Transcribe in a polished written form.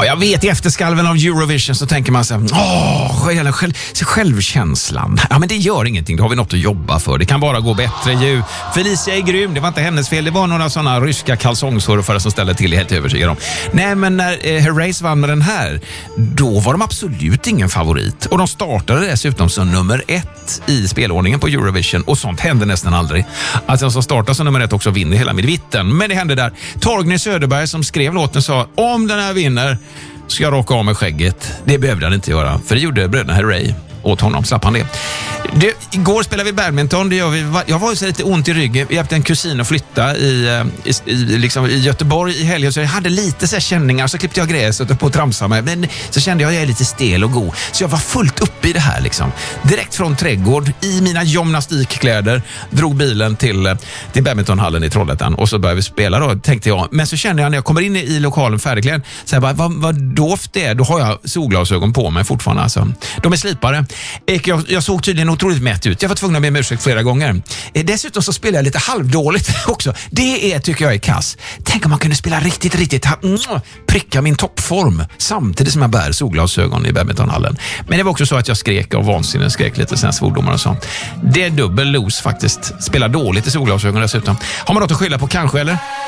Jag vet, i efterskalven av Eurovision så tänker man så här, självkänslan. Ja, men det gör ingenting, då har vi något att jobba för. Det kan bara gå bättre ju. Felicia är grym, det var inte hennes fel. Det var några sådana ryska kalsongsurfare som ställde till, helt övertygad om. Nej, men när Herreys vann med den här, då var de absolut ingen favorit. Och de startade dessutom som nummer 1 i spelordningen på Eurovision. Och sånt händer nästan aldrig. Att den som startar som nummer 1 också vinner hela midvitten. Men det hände där. Torgny Söderberg som skrev låten sa, om den här vinner ska jag raka av med skägget. Det behövde han inte göra, för det gjorde bröderna Herrey åt honom, slapp han det. Igår spelade vi badminton, det gör vi. Jag var ju så lite ont i ryggen. Jag hjälpte en kusin att flytta i Göteborg i helgen, så jag hade lite så här känningar, så klippte jag gräset på och tramsade mig. Men så kände jag är lite stel och god. Så jag var fullt uppe i det här liksom. Direkt från trädgård, i mina gymnastikkläder, drog bilen till badmintonhallen i Trollhättan, och så började vi spela då, tänkte jag. Men så kände jag när jag kommer in i lokalen färdigklädd, så jag bara, vad dovt det är. Då har jag solglasögon på mig fortfarande alltså. De är slipare. Jag såg tydligen otroligt mätt ut. Jag var tvungen att be om ursäkt flera gånger. Dessutom så spelar jag lite halvdåligt också. Det tycker jag är kass. Tänk om man kunde spela riktigt pricka min toppform samtidigt som jag bär solglasögon i badmintonhallen. Men det var också så att jag skrek av vansinne, skrek lite sen svordomar och så. Det är dubbel los faktiskt. Spela dåligt i solglasögon dessutom. Har man något att skylla på kanske, eller?